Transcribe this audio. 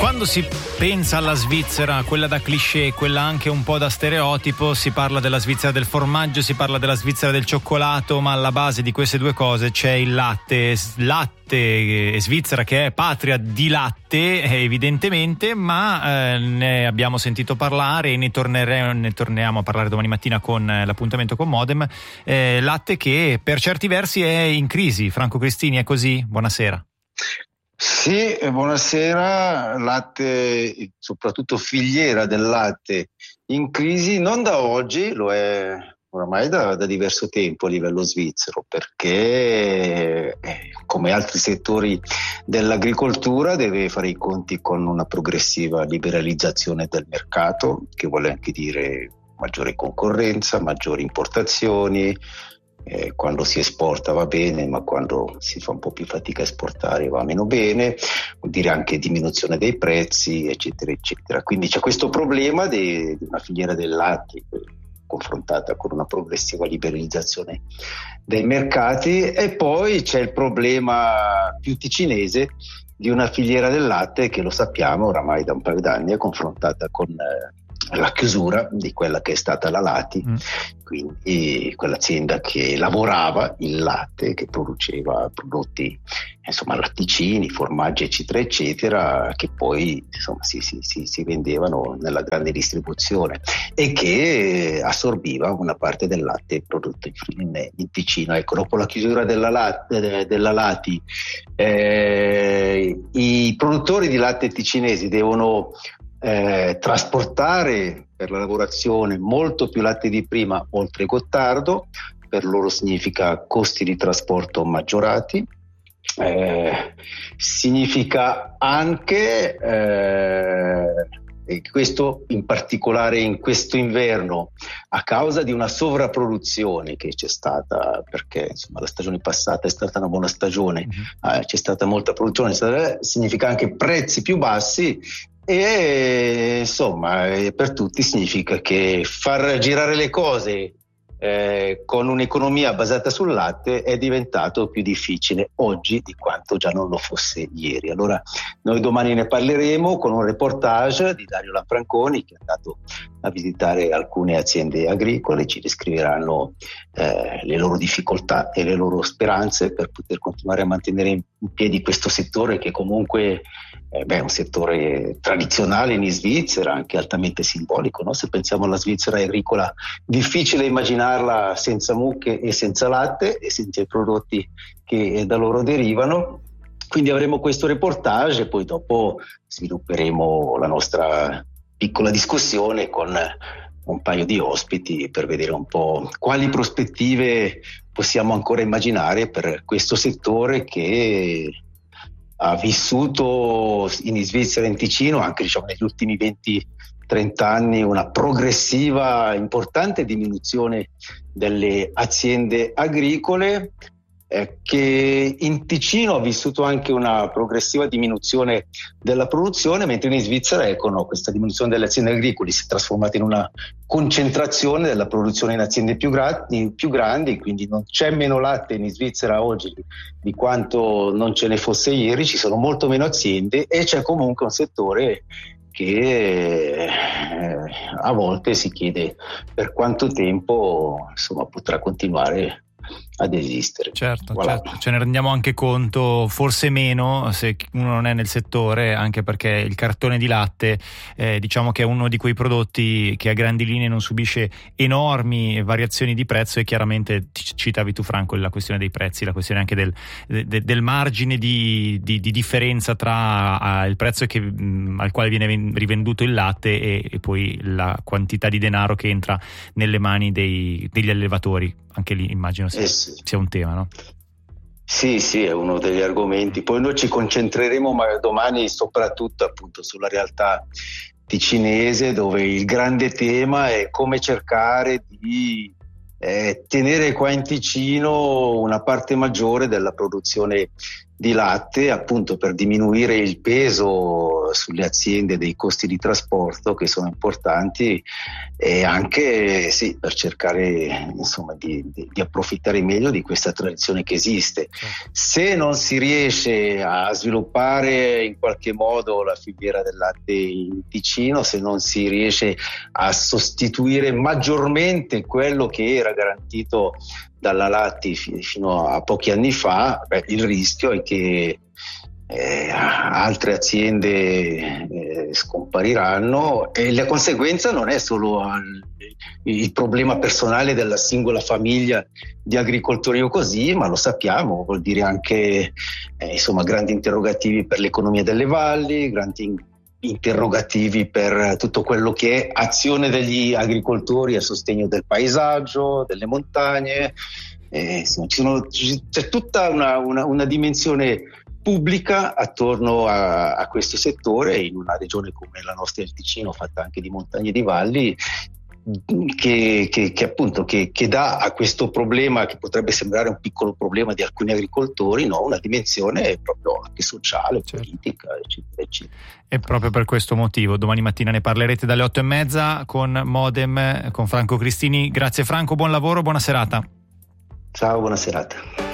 Quando si pensa alla Svizzera, quella da cliché, quella anche un po' da stereotipo, si parla della Svizzera del formaggio, si parla della Svizzera del cioccolato, ma alla base di queste due cose c'è il latte. Latte, Svizzera che è patria di latte evidentemente, ma ne abbiamo sentito parlare e ne torniamo a parlare domani mattina con l'appuntamento con Modem. Latte che per certi versi è in crisi. Franco Cristini, è così? Buonasera. Sì, buonasera. Latte, soprattutto filiera del latte in crisi, non da oggi, lo è oramai da diverso tempo a livello svizzero, perché come altri settori dell'agricoltura deve fare i conti con una progressiva liberalizzazione del mercato, che vuole anche dire maggiore concorrenza, maggiori importazioni. Quando si esporta va bene, ma quando si fa un po' più fatica a esportare va meno bene, vuol dire anche diminuzione dei prezzi, eccetera eccetera. Quindi c'è questo problema di una filiera del latte confrontata con una progressiva liberalizzazione dei mercati, e poi c'è il problema più ticinese di una filiera del latte che, lo sappiamo oramai da un paio d'anni, è confrontata con la chiusura di quella che è stata la Lati, quindi quell'azienda che lavorava il latte, che produceva prodotti, insomma latticini, formaggi eccetera eccetera, che poi insomma si vendevano nella grande distribuzione e che assorbiva una parte del latte prodotto in Ticino. Ecco, dopo la chiusura della Lati, i produttori di latte ticinesi devono trasportare per la lavorazione molto più latte di prima oltre Gottardo. Per loro significa costi di trasporto maggiorati, significa anche e questo in particolare in questo inverno, a causa di una sovrapproduzione che c'è stata, perché insomma la stagione passata è stata una buona stagione, c'è stata molta produzione, significa anche prezzi più bassi. E insomma per tutti significa che far girare le cose con un'economia basata sul latte è diventato più difficile oggi di quanto già non lo fosse ieri. Allora noi domani ne parleremo con un reportage di Dario Lanfranconi, che è andato a visitare alcune aziende agricole, ci descriveranno le loro difficoltà e le loro speranze per poter continuare a mantenere in piedi questo settore, che comunque è un settore tradizionale in Svizzera, anche altamente simbolico, no? Se pensiamo alla Svizzera agricola, difficile immaginarla senza mucche e senza latte e senza i prodotti che da loro derivano. Quindi avremo questo reportage e poi dopo svilupperemo la nostra piccola discussione con un paio di ospiti per vedere un po' quali prospettive possiamo ancora immaginare per questo settore che ha vissuto in Svizzera e in Ticino, anche diciamo negli ultimi 20-30 anni, una progressiva importante diminuzione delle aziende agricole, che in Ticino ha vissuto anche una progressiva diminuzione della produzione, mentre in Svizzera questa diminuzione delle aziende agricole si è trasformata in una concentrazione della produzione in aziende più grandi, quindi non c'è meno latte in Svizzera oggi di quanto non ce ne fosse ieri, ci sono molto meno aziende e c'è comunque un settore che a volte si chiede per quanto tempo insomma potrà continuare ad esistere. Certo, ce ne rendiamo anche conto, forse meno se uno non è nel settore, anche perché il cartone di latte diciamo che è uno di quei prodotti che a grandi linee non subisce enormi variazioni di prezzo, e chiaramente citavi tu Franco la questione dei prezzi, la questione anche del margine di differenza tra il prezzo al quale viene rivenduto il latte e poi la quantità di denaro che entra nelle mani degli allevatori. Anche lì immagino sia un tema, no? Sì, è uno degli argomenti. Poi noi ci concentreremo domani soprattutto appunto sulla realtà ticinese, dove il grande tema è come cercare di tenere qua in Ticino una parte maggiore della produzione di latte, appunto per diminuire il peso sulle aziende dei costi di trasporto, che sono importanti, e anche per cercare insomma di approfittare meglio di questa tradizione che esiste. Se non si riesce a sviluppare in qualche modo la filiera del latte in Ticino, se non si riesce a sostituire maggiormente quello che era garantito dalla Latti fino a pochi anni fa, il rischio è che altre aziende scompariranno, e la conseguenza non è solo il problema personale della singola famiglia di agricoltori o così, ma lo sappiamo, vuol dire anche insomma grandi interrogativi per l'economia delle valli, grandi interrogativi per tutto quello che è azione degli agricoltori a sostegno del paesaggio, delle montagne. Insomma, c'è tutta una dimensione pubblica attorno a questo settore, in una regione come la nostra, il Ticino, fatta anche di montagne e di valli, che appunto che dà a questo problema, che potrebbe sembrare un piccolo problema di alcuni agricoltori, una dimensione proprio anche sociale, politica, eccetera, eccetera. E proprio per questo motivo domani mattina ne parlerete dalle 8:30 con Modem, con Franco Cristini. Grazie Franco, buon lavoro, buona serata. Ciao, buona serata.